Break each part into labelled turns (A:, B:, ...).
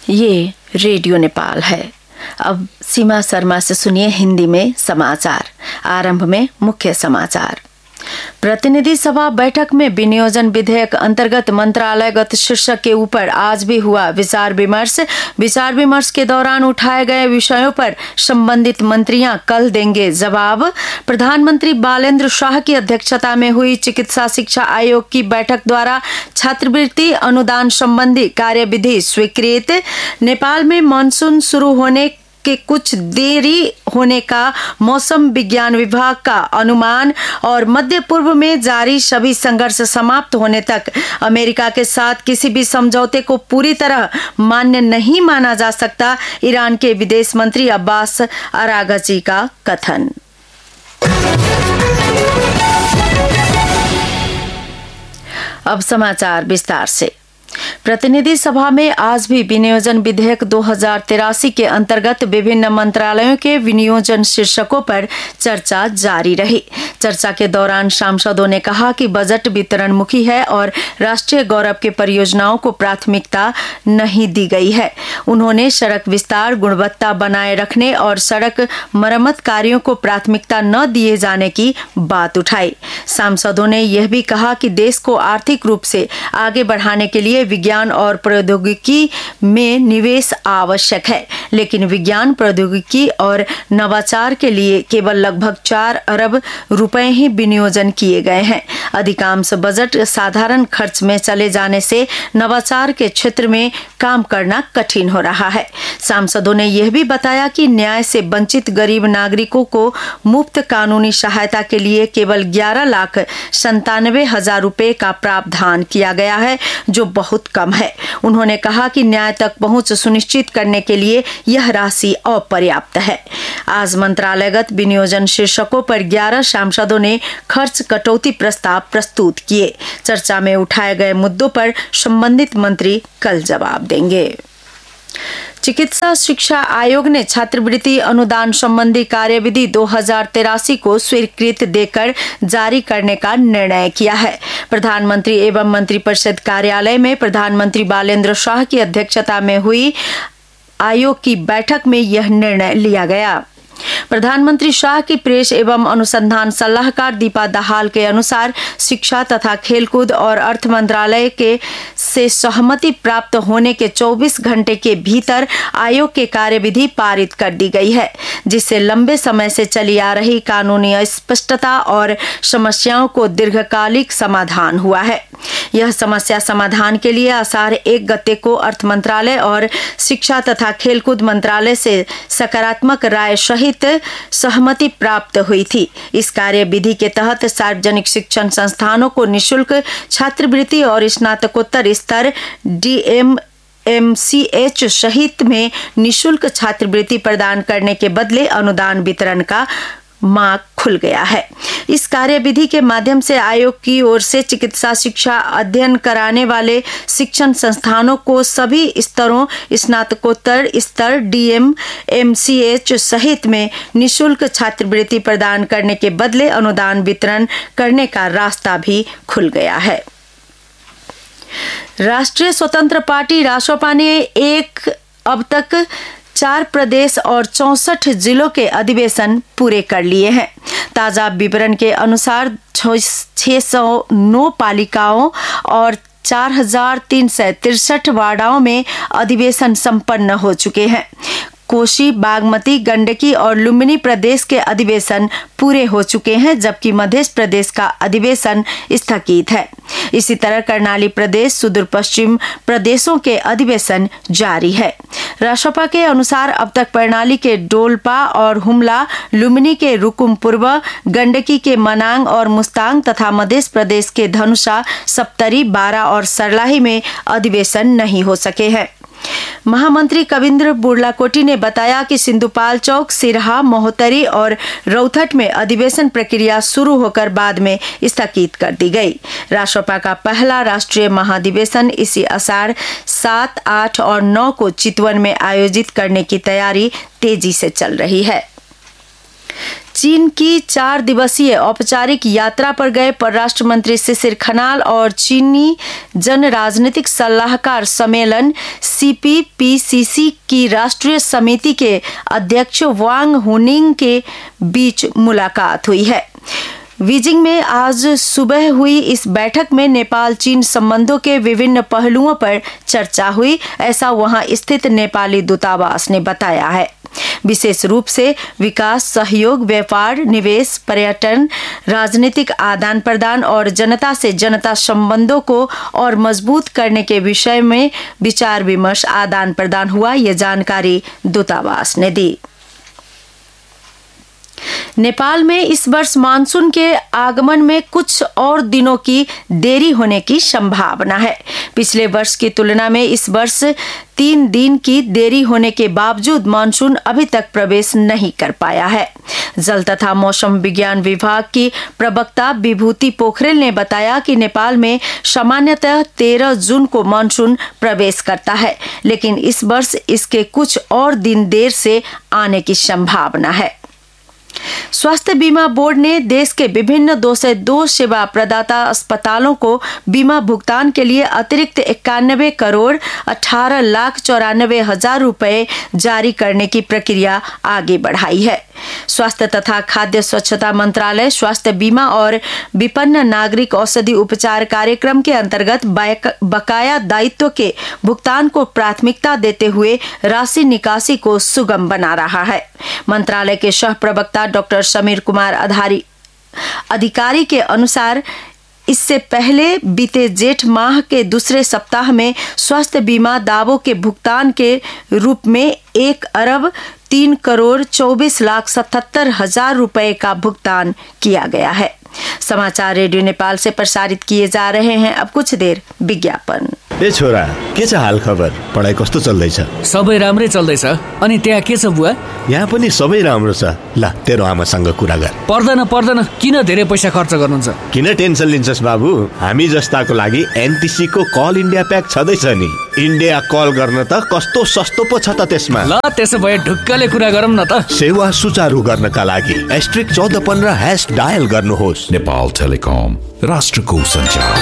A: ये रेडियो नेपाल है। अब सीमा शर्मा से सुनिए हिंदी में समाचार। आरंभ में मुख्य समाचार। प्रतिनिधि सभा बैठक में विनियोजन विधेयक अंतर्गत मंत्रालयगत शीर्षक के ऊपर आज भी हुआ विचार विमर्श के दौरान उठाए गए विषयों पर संबंधित मंत्रियां कल देंगे जवाब। प्रधानमंत्री बालेन्द्र शाह की अध्यक्षता में हुई चिकित्सा शिक्षा आयोग की बैठक द्वारा छात्रवृत्ति अनुदान संबंधी कार्यविधि स्वीकृत। नेपाल में मानसून शुरू होने के कुछ देरी होने का मौसम विज्ञान विभाग का अनुमान और मध्य पूर्व में जारी सभी संघर्ष समाप्त होने तक अमेरिका के साथ किसी भी समझौते को पूरी तरह मान्य नहीं माना जा सकता, ईरान के विदेश मंत्री अब्बास अरागची का कथन। अब समाचार विस्तार से। प्रतिनिधि सभा में आज भी विनियोजन विधेयक 2083 के अंतर्गत विभिन्न मंत्रालयों के विनियोजन शीर्षकों पर चर्चा जारी रही। चर्चा के दौरान सांसदों ने कहा कि बजट वितरणमुखी है और राष्ट्रीय गौरव के परियोजनाओं को प्राथमिकता नहीं दी गई है। उन्होंने सड़क विस्तार, गुणवत्ता बनाए रखने और सड़क मरम्मत कार्यों को प्राथमिकता न दिए जाने की बात उठाई। सांसदों ने यह भी कहा कि देश को आर्थिक रूप से आगे बढ़ाने के लिए विज्ञान और प्रौद्योगिकी में निवेश आवश्यक है, लेकिन विज्ञान, प्रौद्योगिकी और नवाचार के लिए केवल लगभग 4 अरब रुपए ही विनियोजन किए गए हैं। अधिकांश बजट साधारण खर्च में चले जाने से नवाचार के क्षेत्र में काम करना कठिन हो रहा है। सांसदों ने यह भी बताया कि न्याय से वंचित गरीब नागरिकों को मुफ्त कानूनी सहायता के लिए केवल 11,97,000 रुपए का प्रावधान किया गया है, जो बहुत कम है। उन्होंने कहा कि न्याय तक पहुंच सुनिश्चित करने के लिए यह राशि अपर्याप्त है। आज मंत्रालयगत विनियोजन शीर्षकों पर 11 सांसदों ने खर्च कटौती प्रस्ताव प्रस्तुत किए। चर्चा में उठाए गए मुद्दों पर संबंधित मंत्री कल जवाब देंगे। चिकित्सा शिक्षा आयोग ने छात्रवृत्ति अनुदान संबंधी कार्यविधि 2083 को स्वीकृति देकर जारी करने का निर्णय किया है। प्रधानमंत्री एवं मंत्रिपरिषद कार्यालय में प्रधानमंत्री बालेन्द्र शाह की अध्यक्षता में हुई आयोग की बैठक में यह निर्णय लिया गया। प्रधानमंत्री शाह की प्रेस एवं अनुसंधान सलाहकार दीपा दाहाल के अनुसार शिक्षा तथा खेलकूद और अर्थ मंत्रालय के से सहमति प्राप्त होने के 24 घंटे के भीतर आयोग के कार्यविधि पारित कर दी गई है, जिससे लंबे समय से चली आ रही कानूनी अस्पष्टता और समस्याओं को दीर्घकालिक समाधान हुआ है। यह समस्या समाधान के लिए आषाढ़ 1 गते को अर्थ मंत्रालय और शिक्षा तथा खेलकूद मंत्रालय से सकारात्मक राय सहित सहमति प्राप्त हुई थी। इस कार्यविधि के तहत सार्वजनिक शिक्षण संस्थानों को निःशुल्क छात्रवृत्ति और स्नातकोत्तर स्तर DMMCH सहित में निःशुल्क छात्रवृत्ति प्रदान करने के बदले अनुदान वितरण का मार्ग खुल गया है। इस कार्यविधि के माध्यम से आयोग की ओर से चिकित्सा शिक्षा अध्ययन कराने वाले शिक्षण संस्थानों को सभी स्तरों स्नातकोत्तर स्तर DMMCH सहित में निःशुल्क छात्रवृत्ति प्रदान करने के बदले अनुदान वितरण करने का रास्ता भी खुल गया है। राष्ट्रीय स्वतंत्र पार्टी रासोपा ने अब तक 4 प्रदेश और 64 जिलों के अधिवेशन पूरे कर लिए हैं। ताजा विवरण के अनुसार 609 पालिकाओं और 4,363 वार्डों में अधिवेशन संपन्न हो चुके हैं। कोशी, बागमती, गंडकी और लुम्बिनी प्रदेश के अधिवेशन पूरे हो चुके हैं, जबकि मध्य प्रदेश का अधिवेशन स्थगित है। इसी तरह कर्णाली प्रदेश, सुदूर पश्चिम प्रदेशों के अधिवेशन जारी है। रासोपा के अनुसार अब तक प्रणाली के डोलपा और हुमला, लुम्बिनी के रुकुम पूर्व, गंडकी के मनांग और मुस्तांग तथा मध्य प्रदेश के धनुषा, सप्तरी, बारा और सरलाही में अधिवेशन नहीं हो सके हैं। महामंत्री कविंद्र बुर्लाकोटी ने बताया कि सिंधुपाल चौक, सिरहा, मोहतरी और रौथट में अधिवेशन प्रक्रिया शुरू होकर बाद में स्थगित कर दी गई। रासोपा का पहला राष्ट्रीय महाधिवेशन इसी आषाढ़ 7, 8 और 9 को चितवन में आयोजित करने की तैयारी तेजी से चल रही है। चीन की 4 दिवसीय औपचारिक यात्रा पर गए परराष्ट्र मंत्री शिशिर खनाल और चीनी जन राजनीतिक सलाहकार सम्मेलन CPPCC की राष्ट्रीय समिति के अध्यक्ष वांग हुनिंग के बीच मुलाकात हुई है। बीजिंग में आज सुबह हुई इस बैठक में नेपाल चीन संबंधों के विभिन्न पहलुओं पर चर्चा हुई, ऐसा वहां स्थित नेपाली दूतावास ने बताया है। विशेष रूप से विकास सहयोग, व्यापार, निवेश, पर्यटन, राजनीतिक आदान प्रदान और जनता से जनता संबंधों को और मजबूत करने के विषय में विचार विमर्श आदान प्रदान हुआ, ये जानकारी दूतावास ने दी। नेपाल में इस वर्ष मानसून के आगमन में कुछ और दिनों की देरी होने की संभावना है। पिछले वर्ष की तुलना में इस वर्ष 3 दिन की देरी होने के बावजूद मानसून अभी तक प्रवेश नहीं कर पाया है। जल तथा मौसम विज्ञान विभाग की प्रवक्ता विभूति पोखरेल ने बताया कि नेपाल में सामान्यतः 13 जून को मानसून प्रवेश करता है, लेकिन इस वर्ष इसके कुछ और दिन देर से आने की संभावना है। स्वास्थ्य बीमा बोर्ड ने देश के विभिन्न 202 सेवा प्रदाता अस्पतालों को बीमा भुगतान के लिए अतिरिक्त 91 करोड़ 18,94,000 रुपए जारी करने की प्रक्रिया आगे बढ़ाई है। स्वास्थ्य तथा खाद्य स्वच्छता मंत्रालय स्वास्थ्य बीमा और विपन्न नागरिक औषधि उपचार कार्यक्रम के अंतर्गत बकाया दायित्व के भुगतान को प्राथमिकता देते हुए राशि निकासी को सुगम बना रहा है। मंत्रालय के सह प्रवक्ता डॉक्टर समीर कुमार अधिकारी के अनुसार इससे पहले बीते जेठ माह के दूसरे सप्ताह में स्वास्थ्य बीमा दावों के भुगतान के रूप में 1,24,24,77,000 रुपए का भुगतान किया गया है। समाचार रेडियो नेपाल से प्रसारित किए जा रहे हैं। अब कुछ देर विज्ञापन।
B: ए छोरा, के छ हाल खबर? पढाइ कस्तो चल्दैछ?
C: सबै राम्रै चल्दैछ। अनि त्यहाँ के छ बुवा?
B: यहाँ पनि सबै राम्रो छ। ल, तेरो आमासँग कुरा गर।
C: पर्दैन, किन धेरै पैसा खर्च गर्नुहुन्छ?
B: किन टेन्सन लिन्छस् बाबु? हामी जस्ताको लागि एनटिसी को कल इन्डिया प्याक छँदैछ नि। इन्डिया कल गर्न त कस्तो सस्तो पो छ त त्यसमा।
C: ल, त्यसो भए ढुक्कले कुरा गरौँ न त।
B: सेवा सुचारू गर्नका लागि *1415# डायल गर्नुहोस्।
D: नेपाल टेलिकम, राष्ट्रको सञ्चार।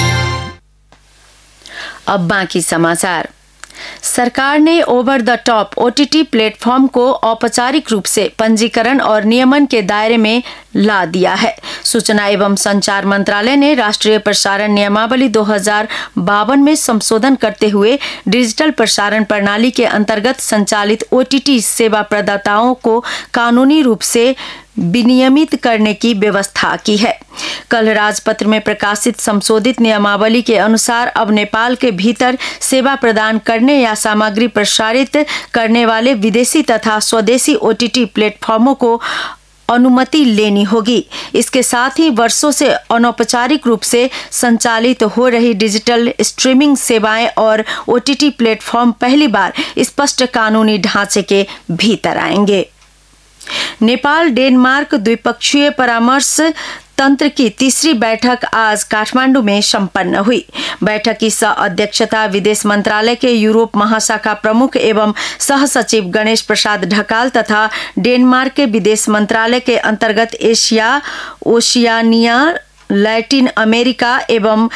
A: अब बाकी समाचार। सरकार ने over the top OTT platform को औपचारिक रूप से पंजीकरण और नियमन के दायरे में ला दिया है। सूचना एवं संचार मंत्रालय ने राष्ट्रीय प्रसारण नियमावली 2052 में संशोधन करते हुए डिजिटल प्रसारण प्रणाली के अंतर्गत संचालित OTT सेवा प्रदाताओं को कानूनी रूप से विनियमित करने की व्यवस्था की है। कल राजपत्र में प्रकाशित संशोधित नियमावली के अनुसार अब नेपाल के भीतर सेवा प्रदान करने या सामग्री प्रसारित करने वाले विदेशी तथा स्वदेशी OTT प्लेटफॉर्मों को अनुमति लेनी होगी। इसके साथ ही वर्षों से अनौपचारिक रूप से संचालित हो रही डिजिटल स्ट्रीमिंग सेवाएं और OTT प्लेटफॉर्म पहली बार स्पष्ट कानूनी ढांचे के भीतर आएंगे। नेपाल डेनमार्क द्विपक्षीय परामर्श तंत्र की तीसरी बैठक आज काठमांडू में संपन्न हुई। बैठक की सह अध्यक्षता विदेश मंत्रालय के यूरोप महाशाखा प्रमुख एवं सह सचिव गणेश प्रसाद ढकाल तथा डेनमार्क के विदेश मंत्रालय के अंतर्गत एशिया, ओशियानिया, लैटिन अमेरिका एवं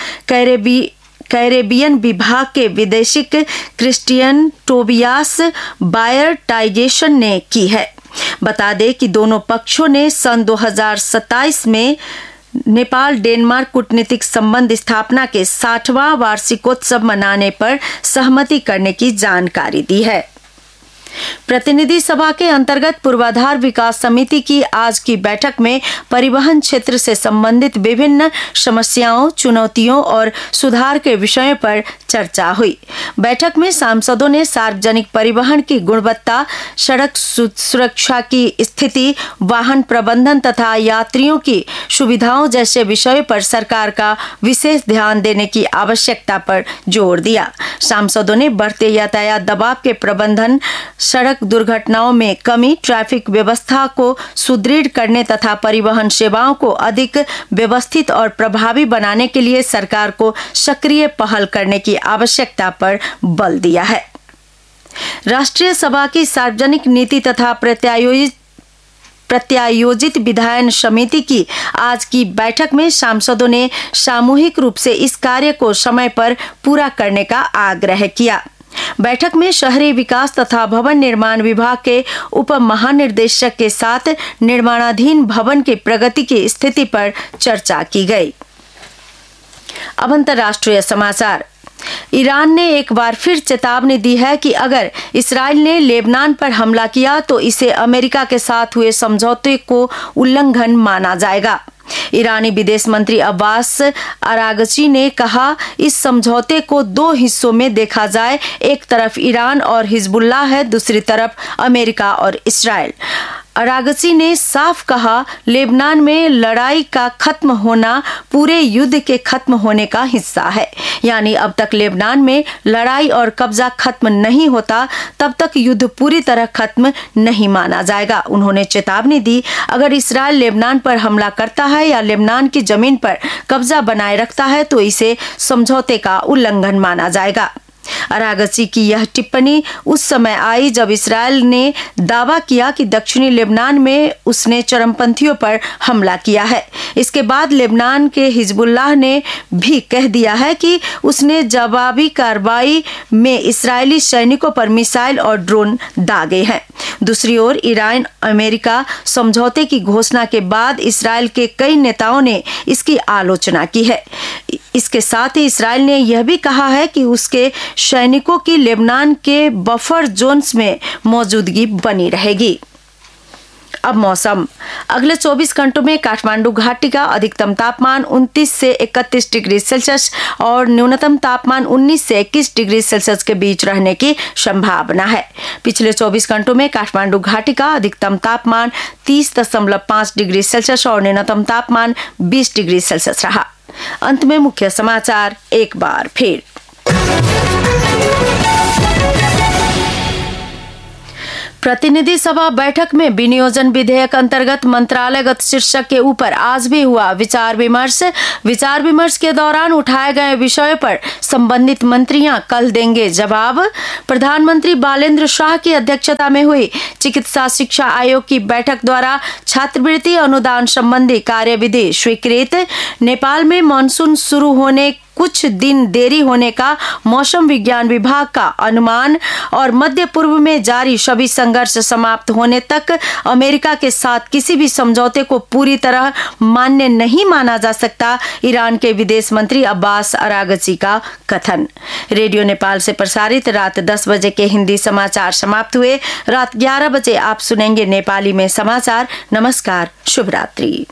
A: कैरेबियन विभाग के विदेशिक क्रिस्टियन टोबियास बायर टाइगेशन ने की है। बता दें कि दोनों पक्षों ने सन 2027 में नेपाल डेनमार्क कूटनीतिक संबंध स्थापना के 60वां वार्षिकोत्सव मनाने पर सहमति करने की जानकारी दी है। प्रतिनिधि सभा के अंतर्गत पूर्वाधार विकास समिति की आज की बैठक में परिवहन क्षेत्र से संबंधित विभिन्न समस्याओं, चुनौतियों और सुधार के विषयों पर चर्चा हुई। बैठक में सांसदों ने सार्वजनिक परिवहन की गुणवत्ता, सड़क सुरक्षा की स्थिति, वाहन प्रबंधन तथा यात्रियों की सुविधाओं जैसे विषयों पर सरकार का विशेष ध्यान देने की आवश्यकता पर जोर दिया। सांसदों ने बढ़ते यातायात दबाव के प्रबंधन, सड़क दुर्घटनाओं में कमी, ट्रैफिक व्यवस्था को सुदृढ़ करने तथा परिवहन सेवाओं को अधिक व्यवस्थित और प्रभावी बनाने के लिए सरकार को सक्रिय पहल करने की आवश्यकता पर बल दिया है। राष्ट्रीय सभा की सार्वजनिक नीति तथा प्रत्यायोजित विधायन समिति की आज की बैठक में सांसदों ने सामूहिक रूप से इस कार्य को समय पर पूरा करने का आग्रह किया। बैठक में शहरी विकास तथा भवन निर्माण विभाग के उप महानिर्देशक के साथ निर्माणाधीन भवन की प्रगति की स्थिति पर चर्चा की गई। अब अंतर्राष्ट्रीय समाचार। ईरान ने एक बार फिर चेतावनी दी है कि अगर इस्राएल ने लेबनान पर हमला किया तो इसे अमेरिका के साथ हुए समझौते को उल्लंघन माना जाएगा। ईरानी विदेश मंत्री अब्बास अरागची ने कहा, इस समझौते को दो हिस्सों में देखा जाए, एक तरफ ईरान और हिजबुल्लाह है, दूसरी तरफ अमेरिका और इस्राएल। अरागची ने साफ कहा, लेबनान में लड़ाई का खत्म होना पूरे युद्ध के खत्म होने का हिस्सा है। यानी अब तक लेबनान में लड़ाई और कब्जा खत्म नहीं होता तब तक युद्ध पूरी तरह खत्म नहीं माना जाएगा। उन्होंने चेतावनी दी, अगर इस्राएल लेबनान पर हमला करता है या लेबनान की जमीन पर कब्जा बनाए रखता है तो इसे समझौते का उल्लंघन माना जाएगा। अरागची की यह टिप्पणी उस समय आई जब इस्राएल ने दावा किया कि दक्षिणी लेबनान में उसने चरमपंथियों पर हमला किया है। इसके बाद लेबनान के हिजबुल्लाह ने भी कह दिया है कि उसने जवाबी कार्रवाई में इस्राएली सैनिकों पर मिसाइल और ड्रोन दागे हैं। दूसरी ओर ईरान अमेरिका समझौते की घोषणा के बाद इस्राएल के कई नेताओं ने इसकी आलोचना की है। इसके साथ ही इस्राएल ने यह भी कहा है कि उसके सैनिकों की लेबनान के बफर जोन्स में मौजूदगी बनी रहेगी। अब मौसम। अगले 24 घंटों में काठमांडू घाटी का अधिकतम तापमान 29 से 31 डिग्री सेल्सियस और न्यूनतम तापमान 19 से 21 डिग्री सेल्सियस के बीच रहने की संभावना है। पिछले 24 घंटों में काठमांडू घाटी का अधिकतम तापमान 30.5 डिग्री सेल्सियस और न्यूनतम तापमान 20 डिग्री सेल्सियस रहा। अंत में मुख्य समाचार एक बार फिर। प्रतिनिधि सभा बैठक में विनियोजन विधेयक अंतर्गत मंत्रालयगत शीर्षक के ऊपर आज भी हुआ विचार विमर्श के दौरान उठाए गए विषयों पर संबंधित मंत्रियां कल देंगे जवाब। प्रधानमंत्री बालेंद्र शाह की अध्यक्षता में हुई चिकित्सा शिक्षा आयोग की बैठक द्वारा छात्रवृत्ति अनुदान संबंधी कार्यविधि स्वीकृत। नेपाल में मानसून शुरू होने कुछ दिन देरी होने का मौसम विज्ञान विभाग का अनुमान और मध्य पूर्व में जारी सभी संघर्ष समाप्त होने तक अमेरिका के साथ किसी भी समझौते को पूरी तरह मान्य नहीं माना जा सकता, ईरान के विदेश मंत्री अब्बास अरागची का कथन। रेडियो नेपाल से प्रसारित रात 10 बजे के हिंदी समाचार समाप्त हुए। रात 11 बजे आप सुनेंगे नेपाली में समाचार। नमस्कार, शुभ रात्रि।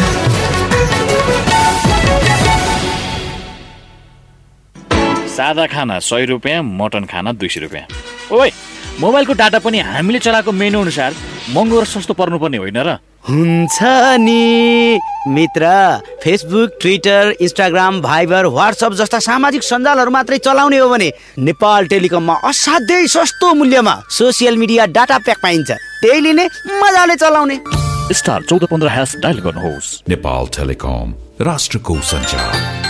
E: सादा खाना 100 रुपियाँ, मटन खाना 200 रुपियाँ। ओए, मोबाइलको डाटा पनि हामीले चलाएको मेनु अनुसार महँगो र सस्तो पर्नुपर्ने होइन र?
F: हुन्छ नि मित्र, Facebook, Twitter, Instagram, Viber, WhatsApp जस्ता सामाजिक सञ्जालहरू मात्रै चलाउने हो भने नेपाल टेलिकममा असाध्यै सस्तो मूल्यमा सोसियल मिडिया डाटा प्याक पाइन्छ। त्यही लिने, मजाले चलाउने।
E: स्टार 1415# डायल गर्नुहोस्।
D: नेपाल टेलिकम, राष्ट्रको सञ्चार।